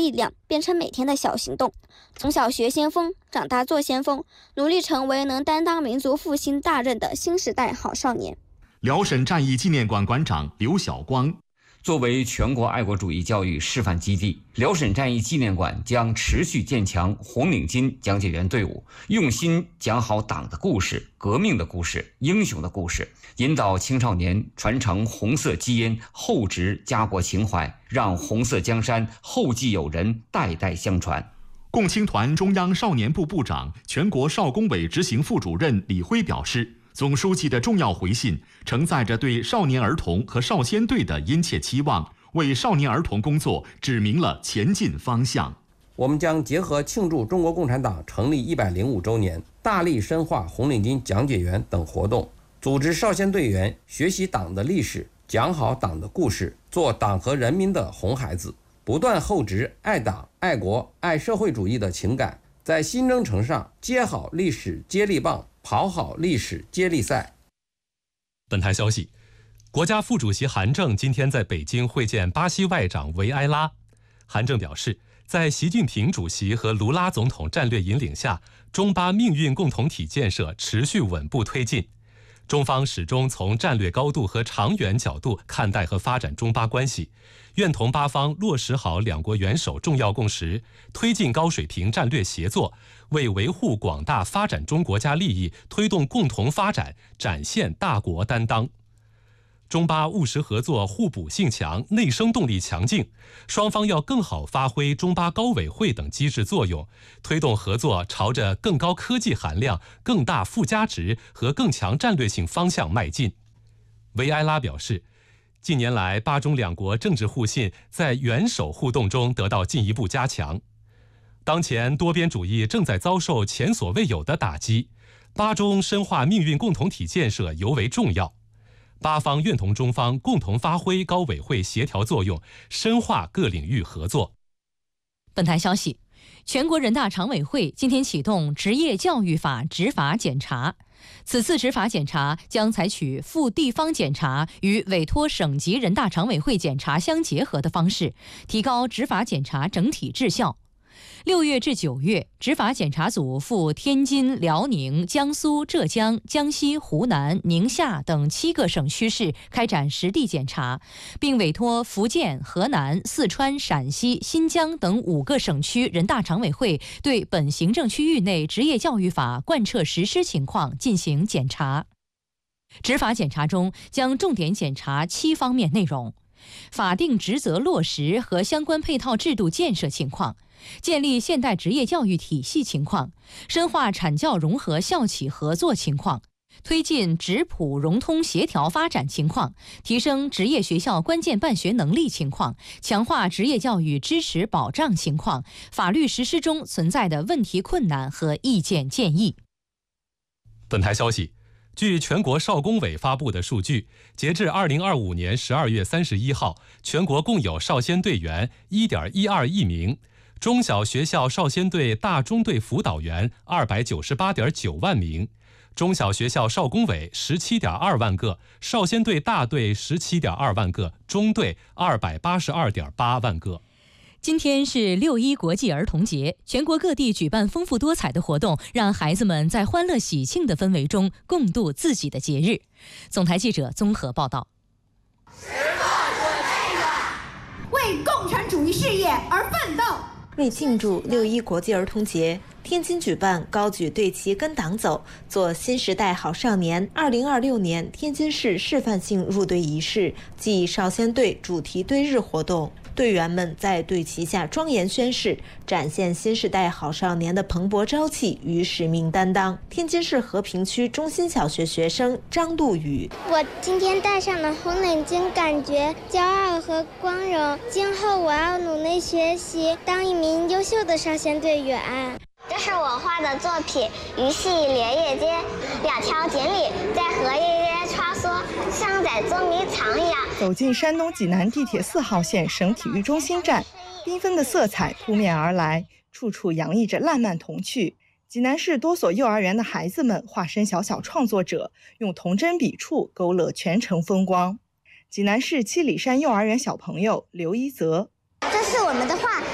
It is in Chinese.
力量变成每天的小行动。从小学先锋，长大做先锋，努力成为能担当民族复兴大任的新时代好少年。 辽沈战役纪念馆馆长刘晓光。 作为全国爱国主义教育示范基地，辽沈战役纪念馆将持续建强红领巾讲解员队伍，用心讲好党的故事、革命的故事、英雄的故事，引导青少年传承红色基因，厚植家国情怀，让红色江山后继有人，代代相传。 共青团中央少年部部长、全国少工委执行副主任李辉表示，总书记的重要回信承载着对少年儿童和少先队的殷切期望，为少年儿童工作指明了前进方向。 我们将结合庆祝中国共产党成立105周年，大力深化红领巾讲解员等活动，组织少先队员学习党的历史，讲好党的故事，做党和人民的红孩子，不断厚植爱党、爱国、爱社会主义的情感，在新征程上接好历史接力棒，跑好历史接力赛。 本台消息，国家副主席韩正今天在北京会见巴西外长维埃拉。韩正表示，在习近平主席和卢拉总统战略引领下，中巴命运共同体建设持续稳步推进。中方始终从战略高度和长远角度看待和发展中巴关系，愿同巴方落实好两国元首重要共识，推进高水平战略协作，为维护广大发展中国家利益、推动共同发展展现大国担当。中巴务实合作互补性强，内生动力强劲，双方要更好发挥中巴高委会等机制作用，推动合作朝着更高科技含量、更大附加值和更强战略性方向迈进。维埃拉表示，近年来巴中两国政治互信在元首互动中得到进一步加强。当前多边主义正在遭受前所未有的打击，巴中深化命运共同体建设尤为重要。巴方愿同中方共同发挥高委会协调作用，深化各领域合作。 本台消息，全国人大常委会今天启动职业教育法执法检查。此次执法检查将采取赴地方检查与委托省级人大常委会检查相结合的方式，提高执法检查整体质效。6月至9月，执法检查组赴天津、辽宁、江苏、浙江、江西、湖南、宁夏等7个省区市开展实地检查，并委托福建、河南、四川、陕西、新疆等5个省区人大常委会对本行政区域内职业教育法贯彻实施情况进行检查。执法检查中将重点检查7方面内容：法定职责落实和相关配套制度建设情况，建立现代职业教育体系情况，深化产教融合校企合作情况，推进职普融通协调发展情况，提升职业学校关键办学能力情况，强化职业教育支持保障情况，法律实施中存在的问题困难和意见建议。 本台消息，据全国少工委发布的数据，截至2025年12月31号，全国共有少先队员 1.12亿名，中小学校少先队大中队辅导员 298.9万名，中小学校少工委 17.2万个，少先队大队 17.2万个，中队 282.8万个。 今天是6·1国际儿童节，全国各地举办丰富多彩的活动，让孩子们在欢乐喜庆的氛围中共度自己的节日。总台记者综合报道。 为共产主义事业而奋斗。 为庆祝6·1国际儿童节，天津举办高举队旗跟党走，做新时代好少年2026年天津市示范性入队仪式暨少先队主题队日活动。队员们在队旗下庄严宣誓，展现新时代好少年的蓬勃朝气与使命担当。天津市和平区中心小学学生张路宇： 我今天戴上了红领巾，感觉骄傲和光荣。今后我要努力学习，当一名优秀的少先队员。 这是我画的作品，鱼戏莲叶间，2条锦鲤在荷叶间穿梭，像在捉迷藏一样。 走进山东济南地铁4号线省体育中心站，缤纷的色彩扑面而来，处处洋溢着烂漫童趣。济南市多所幼儿园的孩子们化身小小创作者，用童真笔触勾勒全城风光。济南市七里山幼儿园小朋友刘一泽： 这是我们的画，